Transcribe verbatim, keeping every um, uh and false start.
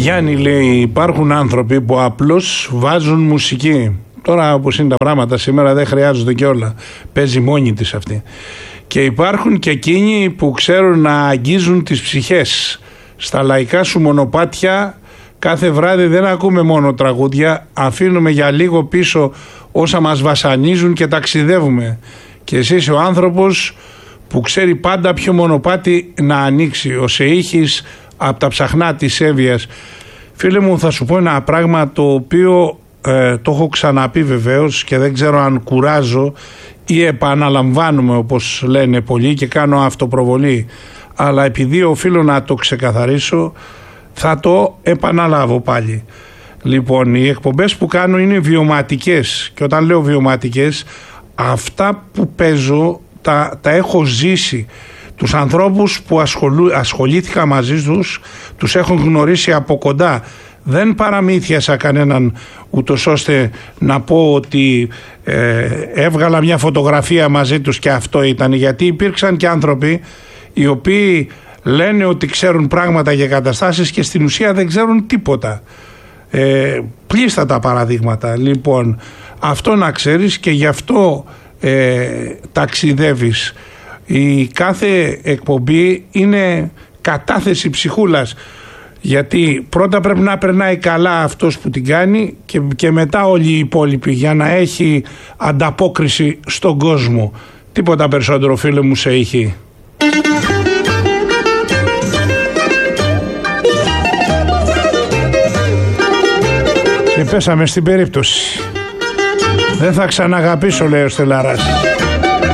Γιάννη, λέει, υπάρχουν άνθρωποι που απλώς βάζουν μουσική. Τώρα όπως είναι τα πράγματα σήμερα δεν χρειάζονται και όλα. Παίζει μόνη της αυτή. Και υπάρχουν και εκείνοι που ξέρουν να αγγίζουν τις ψυχές. Στα λαϊκά σου μονοπάτια κάθε βράδυ δεν ακούμε μόνο τραγούδια, αφήνουμε για λίγο πίσω όσα μας βασανίζουν και ταξιδεύουμε. Και εσύ είσαι ο άνθρωπος που ξέρει πάντα ποιο μονοπάτι να ανοίξει. Ο Σεΐχης από τα ψαχνά της Εύβοιας. Φίλε μου, θα σου πω ένα πράγμα το οποίο ε, το έχω ξαναπεί βεβαίως και δεν ξέρω αν κουράζω ή επαναλαμβάνουμε όπως λένε πολλοί και κάνω αυτοπροβολή, αλλά επειδή οφείλω να το ξεκαθαρίσω θα το επαναλάβω πάλι. Λοιπόν, οι εκπομπές που κάνω είναι βιωματικές και όταν λέω βιωματικές, αυτά που παίζω τα, τα έχω ζήσει. Τους ανθρώπους που ασχολού, ασχολήθηκα μαζί τους, τους έχω γνωρίσει από κοντά. Δεν παραμύθιασα κανέναν ούτως ώστε να πω ότι ε, έβγαλα μια φωτογραφία μαζί τους και αυτό ήταν, γιατί υπήρξαν και άνθρωποι οι οποίοι λένε ότι ξέρουν πράγματα για καταστάσεις και στην ουσία δεν ξέρουν τίποτα. Ε, πλήστα παραδείγματα. Λοιπόν, αυτό να ξέρεις και γι' αυτό ε, ταξιδεύεις. Η κάθε εκπομπή είναι κατάθεση ψυχούλας, γιατί πρώτα πρέπει να περνάει καλά αυτός που την κάνει και, και μετά όλοι οι υπόλοιποι για να έχει ανταπόκριση στον κόσμο. Τίποτα περισσότερο, φίλε μου, Σεΐχη. Και πέσαμε στην περίπτωση. Δεν θα ξαναγαπήσω, λέει ο Στελαράς.